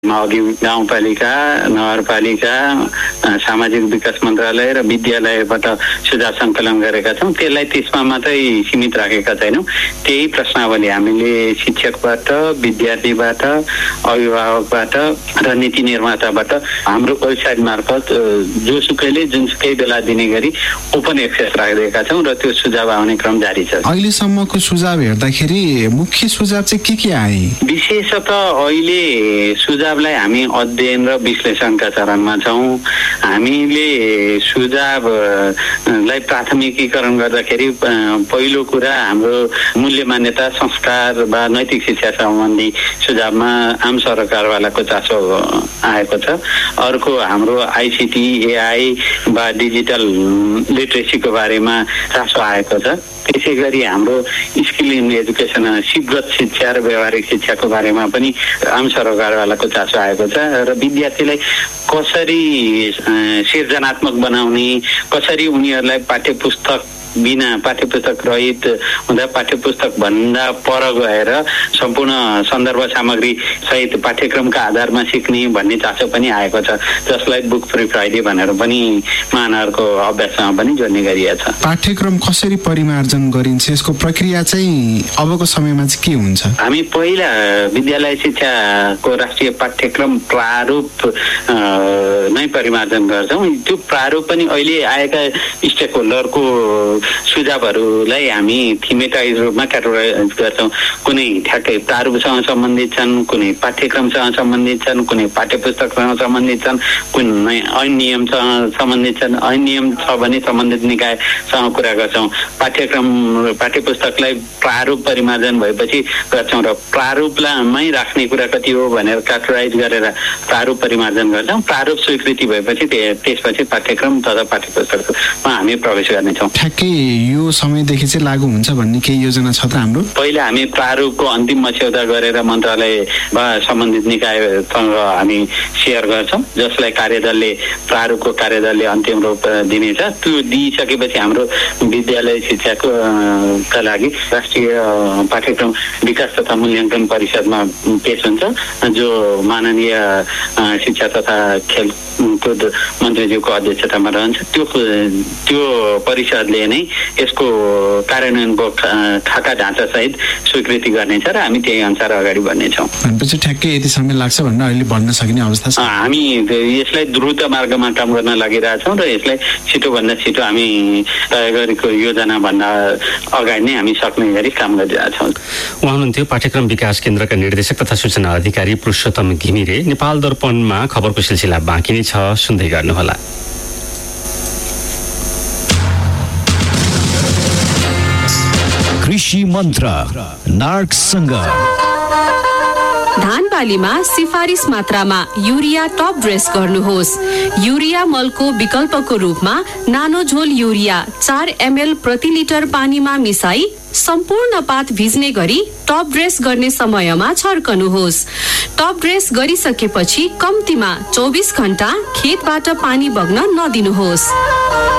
अघि गाउँपालिका, नगरपालिका, सामाजिक विकास मन्त्रालय र विद्यालयबाट सुझाव सङ्कलन गरेका छौँ। त्यसलाई त्यसमा मात्रै सीमित राखेका छैनौँ। त्यही प्रश्नावली हामीले शिक्षकबाट, विद्यार्थीबाट, अभिभावकबाट र नीति निर्माताबाट हाम्रो वेबसाइट मार्फत जोसुकैले जुनसुकै बेला दिने गरी ओपन एक्सेस राखिदिएका छौँ र त्यो सुझाव आउने क्रम जारी छ। अहिलेसम्मको सुझाव हेर्दाखेरि मुख्य सुझाव चाहिँ के आए? विशेषतः अहिले सुझावलाई हामी अध्ययन र विश्लेषणका चरणमा छौँ। हामीले सुझावलाई प्राथमिकीकरण गर्दाखेरि पहिलो कुरा हाम्रो मूल्य मान्यता, संस्कार वा नैतिक शिक्षा सम्बन्धी सुझावमा आम सरकारवालाको चासो आएको छ। अर्को हाम्रो आइसिटी, एआई वा डिजिटल लिटरेसीको बारेमा चासो आएको छ। त्यसै गरी हाम्रो स्किल इन एजुकेसन, सिपगत शिक्षा र व्यावहारिक शिक्षाको बारेमा पनि आम सरकारवालाको चासो आएको छ र विद्यार्थीलाई कसरी सृजनात्मक बनाउने, कसरी उनीहरूलाई पाठ्यपुस्तक रहित हुँदा पाठ्यपुस्तक भन्दा पर गएर सम्पूर्ण सन्दर्भ सामग्री सहित पाठ्यक्रमका आधारमा सिक्ने भन्ने चासो पनि आएको छ, जसलाई बुक फ्री फ्राइडे भनेर पनि महानगरको अभ्याससँग पनि जोड्ने गरिएको छ। पाठ्यक्रम कसरी परिमार्जन गरिन्छ, यसको प्रक्रिया चाहिँ अबको समयमा चाहिँ के हुन्छ? हामी पहिला विद्यालय शिक्षाको राष्ट्रिय पाठ्यक्रम प्रारूप नै परिमार्जन गर्छौँ। त्यो प्रारूप पनि अहिले आएका स्टेक होल्डरको सुझावहरूलाई हामी थिमेटाइज रूपमा क्याटेगोराइज गर्छौँ। कुनै ठ्याक्कै प्रारूपसँग सम्बन्धित छन्, कुनै पाठ्यक्रमसँग सम्बन्धित छन्, कुनै पाठ्यपुस्तकसँग सम्बन्धित छन्, कुनै ऐन नियमसँग सम्बन्धित छन्। ऐन नियम छ भने सम्बन्धित निकायसँग कुरा गर्छौँ। पाठ्यपुस्तकलाई प्रारूप परिमार्जन भएपछि गर्छौँ र प्रारूपलाई राख्ने कुरा कति हो भनेर क्याटेगोराइज गरेर प्रारूप परिमार्जन गर्छौँ। प्रारूप स्वीकृति भएपछि त्यसपछि पाठ्यक्रम तथा पाठ्यपुस्तकमा हामी प्रवेश गर्नेछौँ। ठ्याक्कै यो समयदेखि चाहिँ लागू हुन्छ भन्ने केही योजना छ त हाम्रो? पहिला हामी प्रारूपको अन्तिम मस्यौदा गरेर मन्त्रालय वा सम्बन्धित निकायसँग हामी सेयर गर्छौँ, जसलाई प्रारूपको कार्यदलले अन्तिम रूप दिनेछ। त्यो दिइसकेपछि हाम्रो विद्यालय शिक्षाको लागि राष्ट्रिय पाठ्यक्रम विकास तथा मूल्याङ्कन परिषदमा पेश हुन्छ, जो माननीय शिक्षा तथा खेलकुद मन्त्रीज्यूको अध्यक्षतामा रहन्छ। त्यो परिषदले नै यसको कार्यान्वयनको खाका ढाँचा सहित स्वीकृति गर्नेछ र हामी त्यही अनुसार अगाडि बढ्नेछौँ। भनेपछि ठ्याक्कै यति समय लाग्छ भनेर अहिले भन्न सकिने अवस्था छ? हामी यसलाई द्रुत मार्गमा काम गर्न लागिरहेछौँ र यसलाई छिटोभन्दा छिटो हामी तय गरेको योजना भन्दा अगाडि नै हामी सक्ने गरी काम गरिरहेछौँ। उहाँ हुनुहुन्थ्यो पाठ्यक्रम विकास केन्द्रका निर्देशक तथा सूचना अधिकारी पुरुषोत्तम घिमिरे। नेपाल दर्पणमा खबरको सिलसिला बाँकी नै छ, सुन्दै गर्नुहोला। कृषि मन्त्र नार्कसँग धान बालीमा सिफारिस मात्रामा युरिया टप ड्रेस गर्नुहोस्। युरिया मलको विकल्पको रूपमा नानो झोल युरिया 4 ml प्रति लिटर पानीमा मिसाई सम्पूर्ण पात भिज्ने गरी टप ड्रेस गर्ने समयमा छर्कनुहोस्। टप ड्रेस गरिसकेपछि कम्तीमा 24 घण्टा खेतबाट पानी बग्न नदिनुहोस्।